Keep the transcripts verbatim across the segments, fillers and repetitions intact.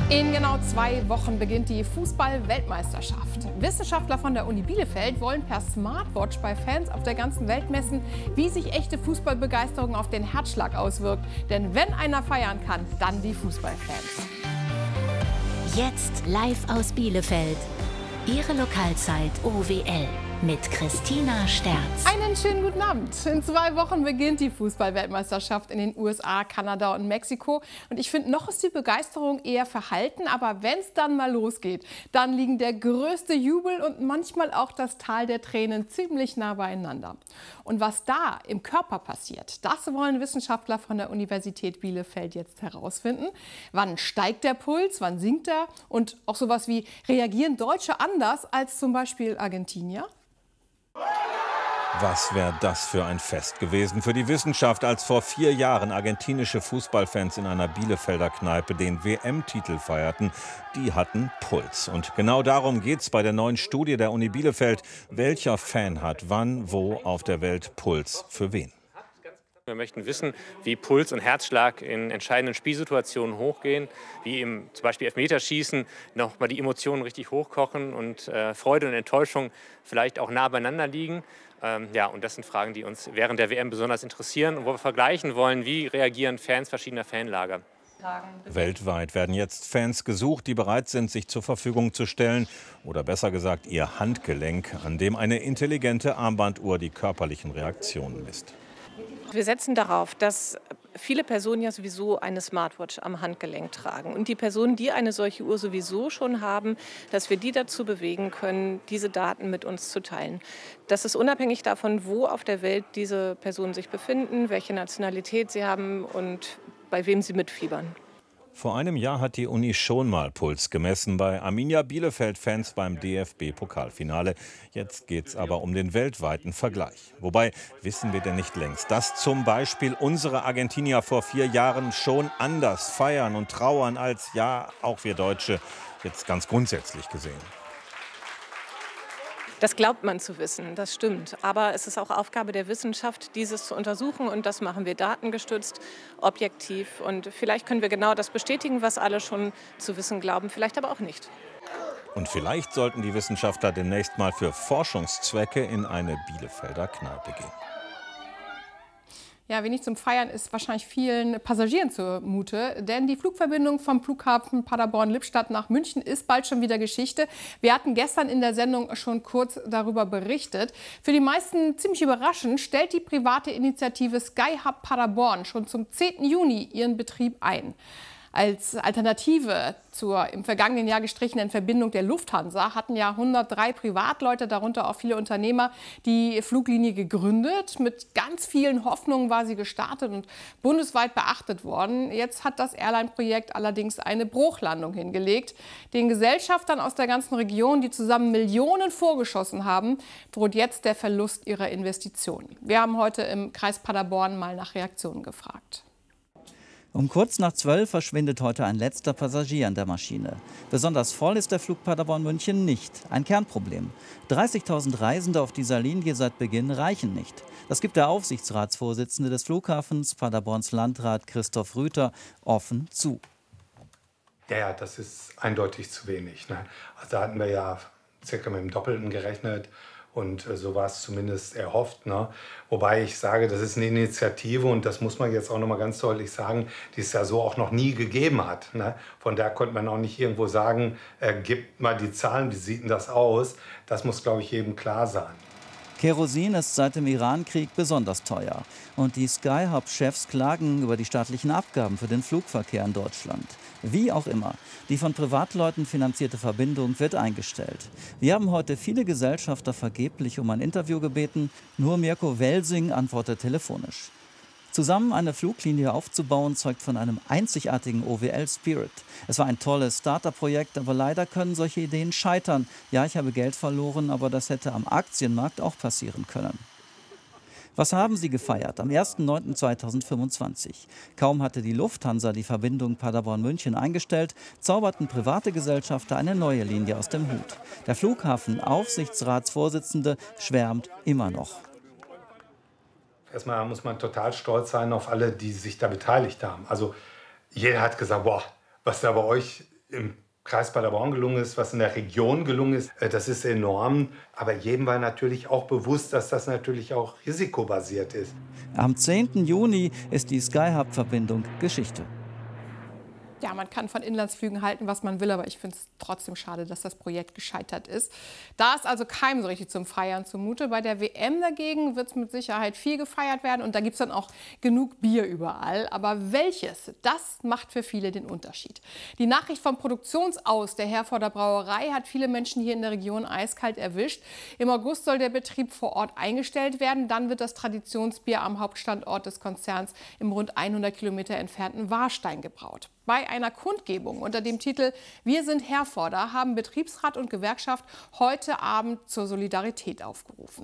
In genau zwei Wochen beginnt die Fußball-Weltmeisterschaft. Wissenschaftler von der Uni Bielefeld wollen per Smartwatch bei Fans auf der ganzen Welt messen, wie sich echte Fußballbegeisterung auf den Herzschlag auswirkt. Denn wenn einer feiern kann, dann die Fußballfans. Jetzt live aus Bielefeld. Ihre Lokalzeit O W L mit Christina Sterz. Einen schönen guten Abend. In zwei Wochen beginnt die Fußball-Weltmeisterschaft in den U S A, Kanada und Mexiko. Und ich finde, noch ist die Begeisterung eher verhalten. Aber wenn es dann mal losgeht, dann liegen der größte Jubel und manchmal auch das Tal der Tränen ziemlich nah beieinander. Und was da im Körper passiert, das wollen Wissenschaftler von der Universität Bielefeld jetzt herausfinden. Wann steigt der Puls, wann sinkt er? Und auch sowas wie, reagieren Deutsche anders als zum Beispiel Argentinier? Was wäre das für ein Fest gewesen für die Wissenschaft, als vor vier Jahren argentinische Fußballfans in einer Bielefelder Kneipe den W M-Titel feierten. Die hatten Puls. Und genau darum geht es bei der neuen Studie der Uni Bielefeld. Welcher Fan hat wann, wo auf der Welt Puls für wen? Wir möchten wissen, wie Puls und Herzschlag in entscheidenden Spielsituationen hochgehen, wie im zum Beispiel Elfmeterschießen noch mal die Emotionen richtig hochkochen und äh, Freude und Enttäuschung vielleicht auch nah beieinander liegen. Ähm, ja, und das sind Fragen, die uns während der W M besonders interessieren und wo wir vergleichen wollen, wie reagieren Fans verschiedener Fanlager. Weltweit werden jetzt Fans gesucht, die bereit sind, sich zur Verfügung zu stellen. Oder besser gesagt, ihr Handgelenk, an dem eine intelligente Armbanduhr die körperlichen Reaktionen misst. Wir setzen darauf, dass viele Personen ja sowieso eine Smartwatch am Handgelenk tragen. Und die Personen, die eine solche Uhr sowieso schon haben, dass wir die dazu bewegen können, diese Daten mit uns zu teilen. Das ist unabhängig davon, wo auf der Welt diese Personen sich befinden, welche Nationalität sie haben und bei wem sie mitfiebern. Vor einem Jahr hat die Uni schon mal Puls gemessen bei Arminia Bielefeld-Fans beim D F B-Pokalfinale. Jetzt geht es aber um den weltweiten Vergleich. Wobei, wissen wir denn nicht längst, dass zum Beispiel unsere Argentinier vor vier Jahren schon anders feiern und trauern als, ja, auch wir Deutsche, jetzt ganz grundsätzlich gesehen? Das glaubt man zu wissen, das stimmt. Aber es ist auch Aufgabe der Wissenschaft, dieses zu untersuchen. Und das machen wir datengestützt, objektiv. Und vielleicht können wir genau das bestätigen, was alle schon zu wissen glauben, vielleicht aber auch nicht. Und vielleicht sollten die Wissenschaftler demnächst mal für Forschungszwecke in eine Bielefelder Kneipe gehen. Ja, wenig zum Feiern ist wahrscheinlich vielen Passagieren zumute, denn die Flugverbindung vom Flughafen Paderborn-Lippstadt nach München ist bald schon wieder Geschichte. Wir hatten gestern in der Sendung schon kurz darüber berichtet. Für die meisten ziemlich überraschend stellt die private Initiative Skyhub Paderborn schon zum zehnten Juni ihren Betrieb ein. Als Alternative zur im vergangenen Jahr gestrichenen Verbindung der Lufthansa hatten ja hundertdrei Privatleute, darunter auch viele Unternehmer, die Fluglinie gegründet. Mit ganz vielen Hoffnungen war sie gestartet und bundesweit beachtet worden. Jetzt hat das Airline-Projekt allerdings eine Bruchlandung hingelegt. Den Gesellschaftern aus der ganzen Region, die zusammen Millionen vorgeschossen haben, droht jetzt der Verlust ihrer Investitionen. Wir haben heute im Kreis Paderborn mal nach Reaktionen gefragt. Um kurz nach zwölf verschwindet heute ein letzter Passagier an der Maschine. Besonders voll ist der Flug Paderborn-München nicht. Ein Kernproblem. dreißigtausend Reisende auf dieser Linie seit Beginn reichen nicht. Das gibt der Aufsichtsratsvorsitzende des Flughafens, Paderborns Landrat Christoph Rüther, offen zu. Ja, ja, das ist eindeutig zu wenig. Ne? Also da hatten wir ja circa mit dem Doppelten gerechnet. Und äh, so war es zumindest erhofft. Ne? Wobei ich sage, das ist eine Initiative und das muss man jetzt auch noch mal ganz deutlich sagen, die es ja so auch noch nie gegeben hat. Ne? Von daher konnte man auch nicht irgendwo sagen, äh, gibt mal die Zahlen, wie sieht denn das aus? Das muss, glaube ich, jedem klar sein. Kerosin ist seit dem Iran-Krieg besonders teuer. Und die Skyhub-Chefs klagen über die staatlichen Abgaben für den Flugverkehr in Deutschland. Wie auch immer, die von Privatleuten finanzierte Verbindung wird eingestellt. Wir haben heute viele Gesellschafter vergeblich um ein Interview gebeten. Nur Mirko Welsing antwortet telefonisch. Zusammen eine Fluglinie aufzubauen, zeugt von einem einzigartigen O W L-Spirit. Es war ein tolles Starter-Projekt, aber leider können solche Ideen scheitern. Ja, ich habe Geld verloren, aber das hätte am Aktienmarkt auch passieren können. Was haben Sie gefeiert am ersten neunten zweitausendfünfundzwanzig? Kaum hatte die Lufthansa die Verbindung Paderborn-München eingestellt, zauberten private Gesellschafter eine neue Linie aus dem Hut. Der Flughafen-Aufsichtsratsvorsitzende schwärmt immer noch. Erstmal muss man total stolz sein auf alle, die sich da beteiligt haben. Also jeder hat gesagt, boah, was da bei euch im Kreis Paderborn gelungen ist, was in der Region gelungen ist, das ist enorm. Aber jedem war natürlich auch bewusst, dass das natürlich auch risikobasiert ist. Am zehnten Juni ist die Sky-Hub-Verbindung Geschichte. Ja, man kann von Inlandsflügen halten, was man will, aber ich finde es trotzdem schade, dass das Projekt gescheitert ist. Da ist also keinem so richtig zum Feiern zumute. Bei der W M dagegen wird es mit Sicherheit viel gefeiert werden und da gibt es dann auch genug Bier überall. Aber welches, das macht für viele den Unterschied. Die Nachricht vom Produktionsaus der Herforder Brauerei hat viele Menschen hier in der Region eiskalt erwischt. Im August soll der Betrieb vor Ort eingestellt werden. Dann wird das Traditionsbier am Hauptstandort des Konzerns im rund hundert Kilometer entfernten Warstein gebraut. Bei einer Kundgebung unter dem Titel Wir sind Herforder haben Betriebsrat und Gewerkschaft heute Abend zur Solidarität aufgerufen.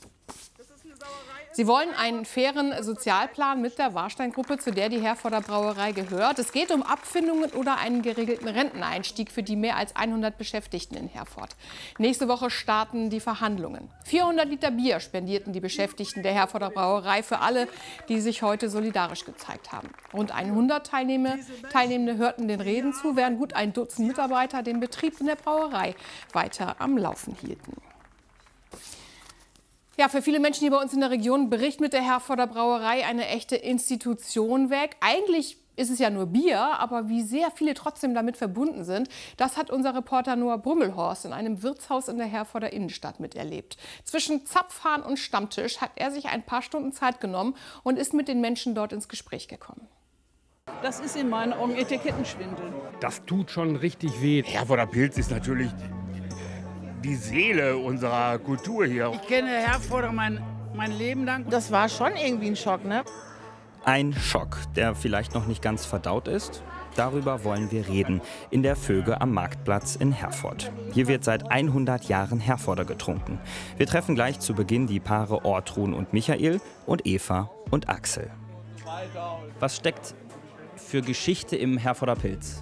Sie wollen einen fairen Sozialplan mit der Warstein-Gruppe, zu der die Herforder Brauerei gehört. Es geht um Abfindungen oder einen geregelten Renteneinstieg für die mehr als hundert Beschäftigten in Herford. Nächste Woche starten die Verhandlungen. vierhundert Liter Bier spendierten die Beschäftigten der Herforder Brauerei für alle, die sich heute solidarisch gezeigt haben. Rund hundert Teilnehmer, Teilnehmende hörten den Reden zu, während gut ein Dutzend Mitarbeiter den Betrieb in der Brauerei weiter am Laufen hielten. Ja, für viele Menschen hier bei uns in der Region bricht mit der Herforder Brauerei eine echte Institution weg. Eigentlich ist es ja nur Bier, aber wie sehr viele trotzdem damit verbunden sind, das hat unser Reporter Noah Brümmelhorst in einem Wirtshaus in der Herforder Innenstadt miterlebt. Zwischen Zapfhahn und Stammtisch hat er sich ein paar Stunden Zeit genommen und ist mit den Menschen dort ins Gespräch gekommen. Das ist in meinen Augen Etikettenschwindel. Das tut schon richtig weh. Herforder Pilz ist natürlich die Seele unserer Kultur hier. Ich kenne Herforder mein, mein Leben lang. Das war schon irgendwie ein Schock, ne? Ein Schock, der vielleicht noch nicht ganz verdaut ist. Darüber wollen wir reden, in der Vöge am Marktplatz in Herford. Hier wird seit hundert Jahren Herforder getrunken. Wir treffen gleich zu Beginn die Paare Ortrun und Michael und Eva und Axel. Was steckt für Geschichte im Herforder Pilz?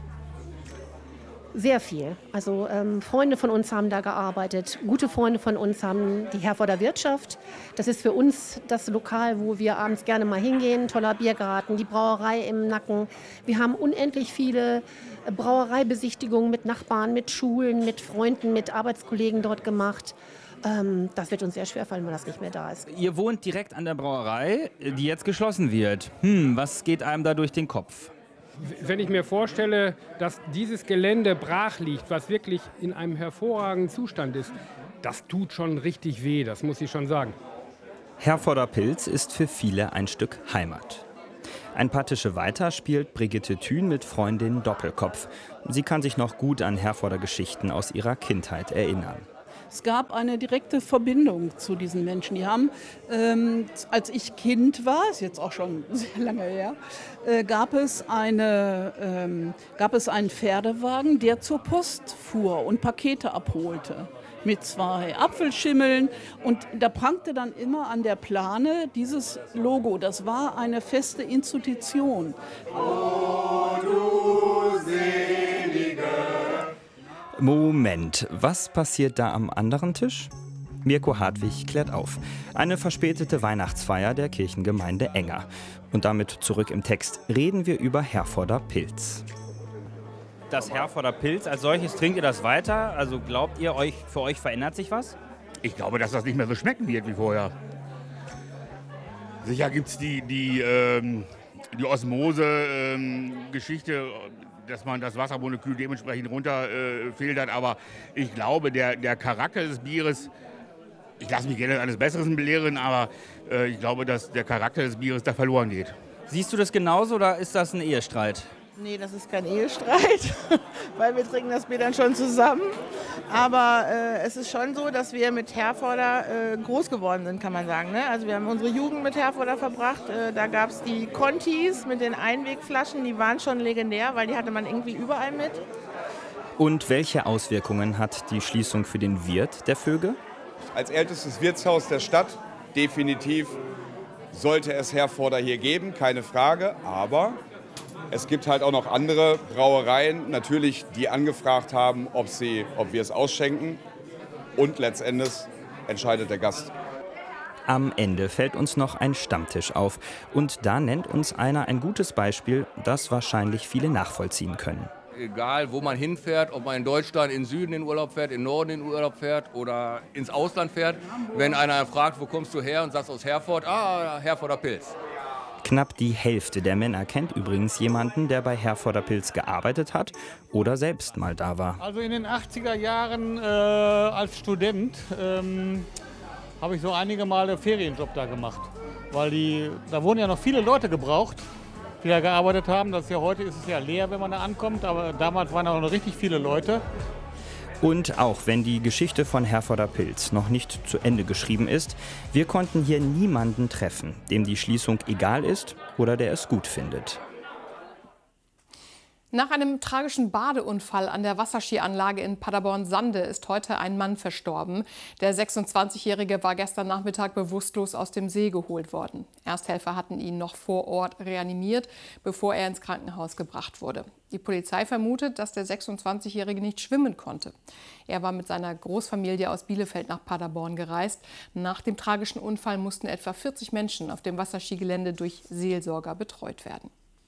Sehr viel. Also ähm, Freunde von uns haben da gearbeitet. Gute Freunde von uns haben die Herforder Wirtschaft. Das ist für uns das Lokal, wo wir abends gerne mal hingehen. Toller Biergarten, die Brauerei im Nacken. Wir haben unendlich viele Brauereibesichtigungen mit Nachbarn, mit Schulen, mit Freunden, mit Arbeitskollegen dort gemacht. Ähm, das wird uns sehr schwer fallen, wenn das nicht mehr da ist. Ihr wohnt direkt an der Brauerei, die jetzt geschlossen wird. Hm, was geht einem da durch den Kopf? Wenn ich mir vorstelle, dass dieses Gelände brach liegt, was wirklich in einem hervorragenden Zustand ist, das tut schon richtig weh, das muss ich schon sagen. Herforder Pilz ist für viele ein Stück Heimat. Ein paar Tische weiter spielt Brigitte Thün mit Freundin Doppelkopf. Sie kann sich noch gut an Herforder Geschichten aus ihrer Kindheit erinnern. Es gab eine direkte Verbindung zu diesen Menschen. Die haben, ähm, als ich Kind war, ist jetzt auch schon sehr lange her, äh, gab es eine, ähm, gab es einen Pferdewagen, der zur Post fuhr und Pakete abholte. Mit zwei Apfelschimmeln. Und da prangte dann immer an der Plane dieses Logo. Das war eine feste Institution. Oh, du Selige. Moment, was passiert da am anderen Tisch? Mirko Hartwig klärt auf. Eine verspätete Weihnachtsfeier der Kirchengemeinde Enger. Und damit zurück im Text reden wir über Herforder Pilz. Das Herforder Pilz als solches, trinkt ihr das weiter? Also glaubt ihr, euch, für euch verändert sich was? Ich glaube, dass das nicht mehr so schmecken wird wie vorher. Sicher gibt es die, die, ähm, die Osmose-Geschichte, ähm, dass man das Wassermolekül dementsprechend runterfiltert. Äh, Aber ich glaube, der, der Charakter des Bieres, ich lasse mich gerne eines Besseren belehren, aber äh, ich glaube, dass der Charakter des Bieres da verloren geht. Siehst du das genauso oder ist das ein Ehestreit? Nee, das ist kein Ehestreit, weil wir trinken das Bier dann schon zusammen. Aber äh, es ist schon so, dass wir mit Herforder äh, groß geworden sind, kann man sagen. Ne? Also wir haben unsere Jugend mit Herforder verbracht. Äh, da gab es die Contis mit den Einwegflaschen, die waren schon legendär, weil die hatte man irgendwie überall mit. Und welche Auswirkungen hat die Schließung für den Wirt der Vöge? Als ältestes Wirtshaus der Stadt definitiv sollte es Herforder hier geben, keine Frage. Aber es gibt halt auch noch andere Brauereien, natürlich, die angefragt haben, ob, sie, ob wir es ausschenken. Und letztendlich entscheidet der Gast. Am Ende fällt uns noch ein Stammtisch auf. Und da nennt uns einer ein gutes Beispiel, das wahrscheinlich viele nachvollziehen können. egal wo man hinfährt, ob man in Deutschland in Süden in Urlaub fährt, in Norden in Urlaub fährt oder ins Ausland fährt, wenn einer fragt, wo kommst du her und sagst aus Herford, ah, Herforder Pilz. Knapp die Hälfte der Männer kennt übrigens jemanden, der bei Herforder Pilz gearbeitet hat oder selbst mal da war. Also in den achtziger Jahren äh, als Student ähm, habe ich so einige Male Ferienjob da gemacht. Weil die, da wurden ja noch viele Leute gebraucht, die da gearbeitet haben. Das ist ja, heute ist es ja leer, wenn man da ankommt, aber damals waren auch noch richtig viele Leute. Und auch wenn die Geschichte von Herforder Pilz noch nicht zu Ende geschrieben ist, wir konnten hier niemanden treffen, dem die Schließung egal ist oder der es gut findet. Nach einem tragischen Badeunfall an der Wasserskianlage in Paderborn-Sande ist heute ein Mann verstorben. Der sechsundzwanzigjährige war gestern Nachmittag bewusstlos aus dem See geholt worden. Ersthelfer hatten ihn noch vor Ort reanimiert, bevor er ins Krankenhaus gebracht wurde. Die Polizei vermutet, dass der sechsundzwanzigjährige nicht schwimmen konnte. Er war mit seiner Großfamilie aus Bielefeld nach Paderborn gereist. Nach dem tragischen Unfall mussten etwa vierzig Menschen auf dem Wasserskigelände durch Seelsorger betreut werden.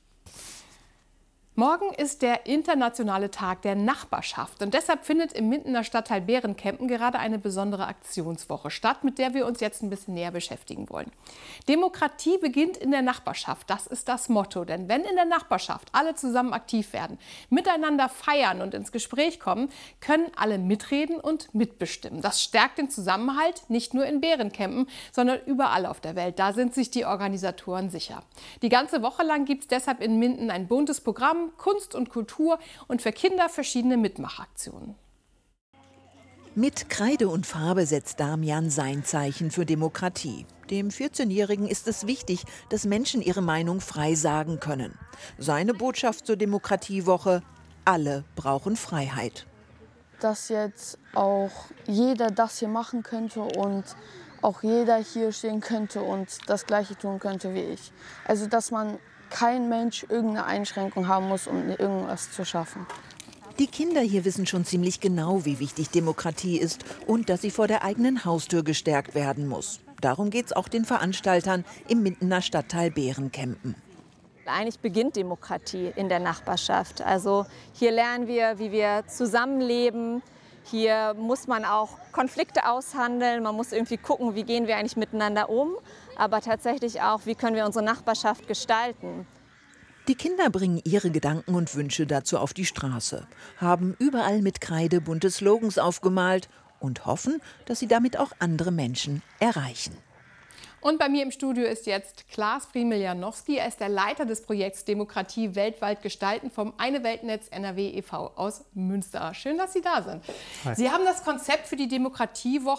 Morgen ist der internationale Tag der Nachbarschaft und deshalb findet im Mindener Stadtteil Behrenkempen gerade eine besondere Aktionswoche statt, mit der wir uns jetzt ein bisschen näher beschäftigen wollen. Demokratie beginnt in der Nachbarschaft, das ist das Motto. Denn wenn in der Nachbarschaft alle zusammen aktiv werden, miteinander feiern und ins Gespräch kommen, können alle mitreden und mitbestimmen. Das stärkt den Zusammenhalt nicht nur in Behrenkempen, sondern überall auf der Welt. Da sind sich die Organisatoren sicher. Die ganze Woche lang gibt es deshalb in Minden ein buntes Programm, Kunst und Kultur und für Kinder verschiedene Mitmachaktionen. Mit Kreide und Farbe setzt Damian sein Zeichen für Demokratie. Dem vierzehnjährigen ist es wichtig, dass Menschen ihre Meinung frei sagen können. Seine Botschaft zur Demokratiewoche: Alle brauchen Freiheit. Dass jetzt auch jeder das hier machen könnte und auch jeder hier stehen könnte und das Gleiche tun könnte wie ich. Also dass man kein Mensch irgendeine Einschränkung haben muss, um irgendwas zu schaffen. Die Kinder hier wissen schon ziemlich genau, wie wichtig Demokratie ist und dass sie vor der eigenen Haustür gestärkt werden muss. Darum geht es auch den Veranstaltern im Mindener Stadtteil Behrenkempen. Eigentlich beginnt Demokratie in der Nachbarschaft. Also hier lernen wir, wie wir zusammenleben. Hier muss man auch Konflikte aushandeln. Man muss irgendwie gucken, wie gehen wir eigentlich miteinander um. Aber tatsächlich auch, wie können wir unsere Nachbarschaft gestalten. Die Kinder bringen ihre Gedanken und Wünsche dazu auf die Straße, haben überall mit Kreide bunte Slogans aufgemalt und hoffen, dass sie damit auch andere Menschen erreichen. Und bei mir im Studio ist jetzt Klaas Friemel-Janowski. Er ist der Leiter des Projekts Demokratie weltweit gestalten vom Eine Weltnetz N R W e V aus Münster. Schön, dass Sie da sind. Hi. Sie haben das Konzept für die Demokratiewoche